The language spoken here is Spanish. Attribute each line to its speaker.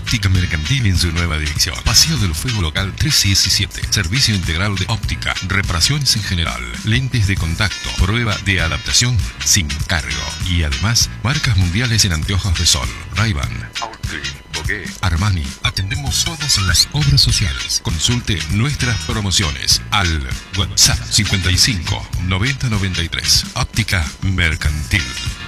Speaker 1: Óptica Mercantil en su nueva dirección. Paseo del Fuego Local 317. Servicio integral de óptica, reparaciones en general, lentes de contacto, prueba de adaptación sin cargo. Y además, marcas mundiales en anteojos de sol. Ray-Ban, Oakley, Bogué, Armani. Atendemos todas las obras sociales. Consulte nuestras promociones al WhatsApp 55 90 93. Óptica Mercantil.